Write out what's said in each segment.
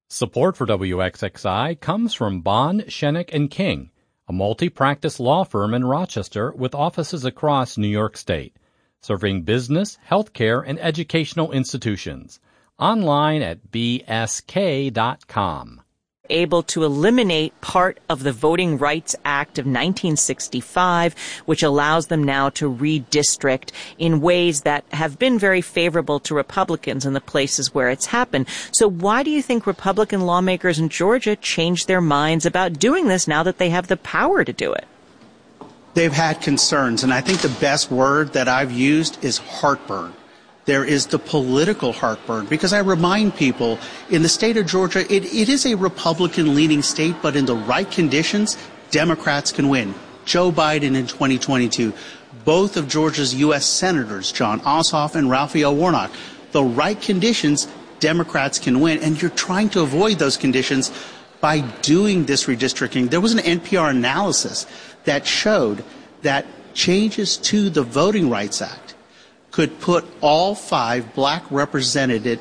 Support for WXXI comes from Bond, Shenick & King, a multi-practice law firm in Rochester with offices across New York State, serving business, healthcare, and educational institutions. Online at bsk.com. Able to eliminate part of the Voting Rights Act of 1965, which allows them now to redistrict in ways that have been very favorable to Republicans in the places where it's happened. So why do you think Republican lawmakers in Georgia changed their minds about doing this now that they have the power to do it? They've had concerns, and I think the best word that I've used is heartburn. There is the political heartburn, because I remind people in the state of Georgia, it is a Republican-leaning state, but in the right conditions, Democrats can win. Joe Biden in 2022, both of Georgia's U.S. senators, Jon Ossoff and Raphael Warnock, the right conditions, Democrats can win, and you're trying to avoid those conditions by doing this redistricting. There was an NPR analysis that showed that changes to the Voting Rights Act could put all 5 black represented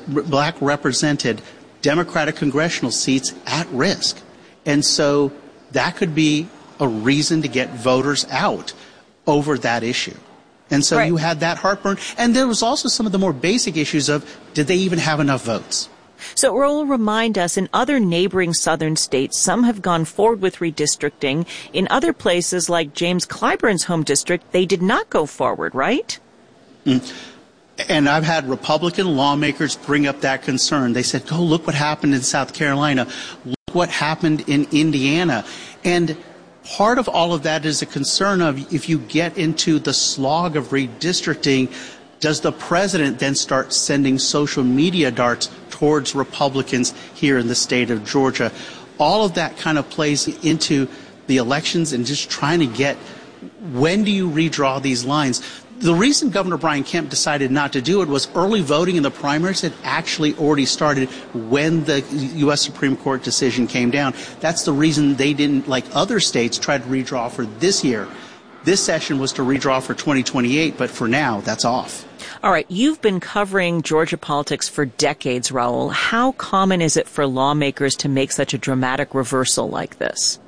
Democratic congressional seats at risk. And so that could be a reason to get voters out over that issue. And so You had that heartburn. And there was also some of the more basic issues of, did they even have enough votes? So Raul, remind us, in other neighboring southern states, some have gone forward with redistricting. In other places, like James Clyburn's home district, they did not go forward, right? And I've had Republican lawmakers bring up that concern. They said, "Go look what happened in South Carolina. Look what happened in Indiana." And part of all of that is a concern of, if you get into the slog of redistricting, does the president then start sending social media darts towards Republicans here in the state of Georgia? All of that kind of plays into the elections and just trying to get, when do you redraw these lines? The reason Governor Brian Kemp decided not to do it was early voting in the primaries had actually already started when the U.S. Supreme Court decision came down. That's the reason they didn't, like other states, try to redraw for this year. This session was to redraw for 2028, but for now, that's off. All right. You've been covering Georgia politics for decades, Raul. How common is it for lawmakers to make such a dramatic reversal like this?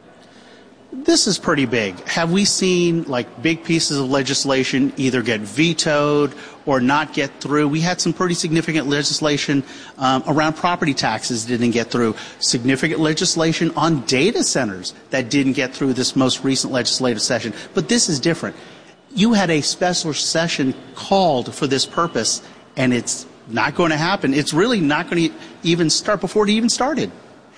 This is pretty big. Have we seen big pieces of legislation either get vetoed or not get through? We had some pretty significant legislation around property taxes didn't get through. Significant legislation on data centers that didn't get through this most recent legislative session. But this is different. You had a special session called for this purpose, and it's not going to happen. It's really not going to even start before it even started.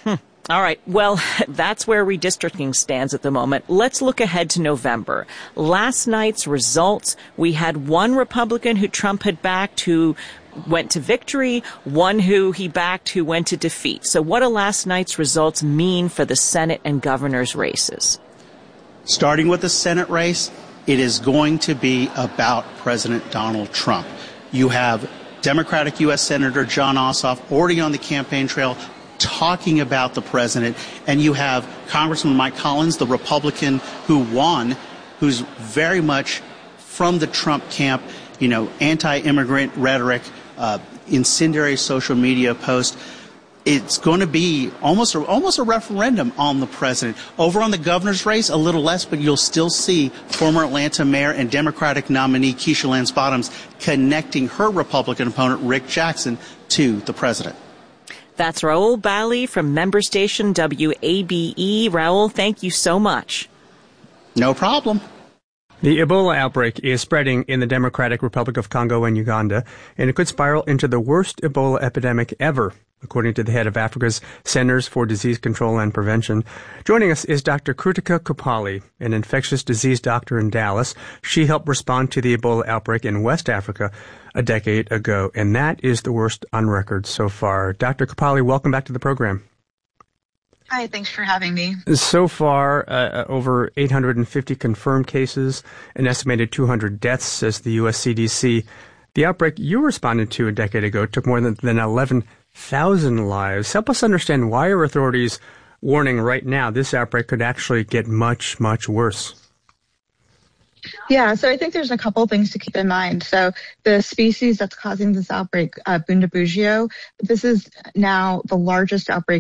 All right. Well, that's where redistricting stands at the moment. Let's look ahead to November. Last night's results, we had one Republican who Trump had backed who went to victory, one who he backed who went to defeat. So what do last night's results mean for the Senate and governor's races? Starting with the Senate race, it is going to be about President Donald Trump. You have Democratic U.S. Senator Jon Ossoff already on the campaign trail talking about the president, and you have Congressman Mike Collins, the Republican who won, who's very much from the Trump camp, anti-immigrant rhetoric, incendiary social media posts. It's going to be almost a referendum on the president. Over on the governor's race, a little less, but you'll still see former Atlanta mayor and Democratic nominee Keisha Lance Bottoms connecting her Republican opponent, Rick Jackson, to the president. That's Raul Bali from member station WABE. Raul, thank you so much. No problem. The Ebola outbreak is spreading in the Democratic Republic of Congo and Uganda, and it could spiral into the worst Ebola epidemic ever, according to the head of Africa's Centers for Disease Control and Prevention. Joining us is Dr. Krutika Kupali, an infectious disease doctor in Dallas. She helped respond to the Ebola outbreak in West Africa a decade ago, and that is the worst on record so far. Dr. Kupali, welcome back to the program. Hi, thanks for having me. So far, over 850 confirmed cases, an estimated 200 deaths, says the U.S. CDC. The outbreak you responded to a decade ago took more than 11,000 lives. Help us understand, why are authorities warning right now this outbreak could actually get much, much worse? Yeah, so I think there's a couple things to keep in mind. So the species that's causing this outbreak, Bundibugyo, this is now the largest outbreak